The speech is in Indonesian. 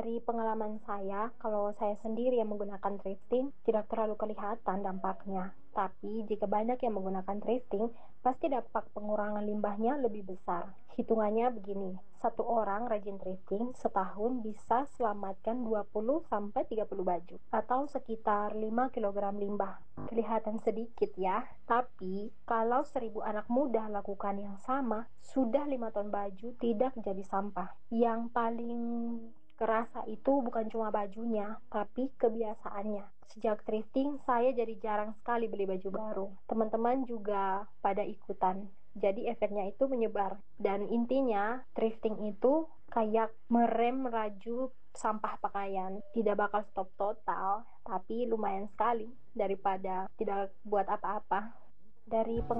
Dari pengalaman saya, kalau saya sendiri yang menggunakan thrifting, tidak terlalu kelihatan dampaknya. Tapi jika banyak yang menggunakan thrifting, pasti dampak pengurangan limbahnya lebih besar. Hitungannya begini, satu orang rajin thrifting setahun bisa selamatkan 20-30 baju, atau sekitar 5 kilogram limbah. Kelihatan sedikit ya, tapi kalau 1.000 anak muda lakukan yang sama, sudah 5 ton baju tidak jadi sampah. Yang paling kerasa itu bukan cuma bajunya, tapi kebiasaannya. Sejak thrifting, saya jadi jarang sekali beli baju baru. Teman-teman juga pada ikutan. Jadi efeknya itu menyebar. Dan intinya, thrifting itu kayak merem laju sampah pakaian. Tidak bakal stop total, tapi lumayan sekali daripada tidak buat apa-apa. Dari